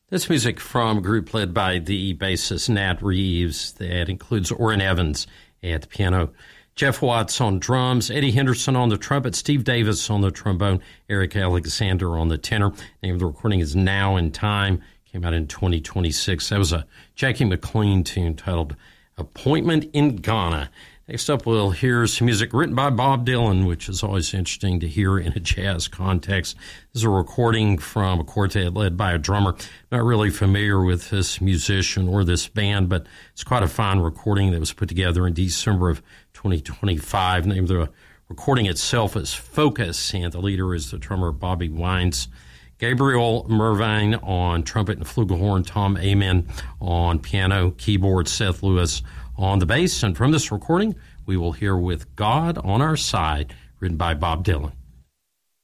This music from a group led by the bassist Nat Reeves that includes Orrin Evans at the piano, Jeff Watts on drums, Eddie Henderson on the trumpet, Steve Davis on the trombone, Eric Alexander on the tenor. The name of the recording is Now in Time. Came out in 2026. That was a Jackie McLean tune titled Appointment in Ghana. Next up, we'll hear some music written by Bob Dylan, which is always interesting to hear in a jazz context. This is a recording from a quartet led by a drummer. Not really familiar with this musician or this band, but it's quite a fine recording that was put together in December of 2025. The name of the recording itself is Focus, and the leader is the drummer Bobby Wines. Gabriel Mervine on trumpet and flugelhorn, Tom Amen on piano, keyboard, Seth Lewis on the bass. And from this recording, we will hear With God on Our Side, written by Bob Dylan.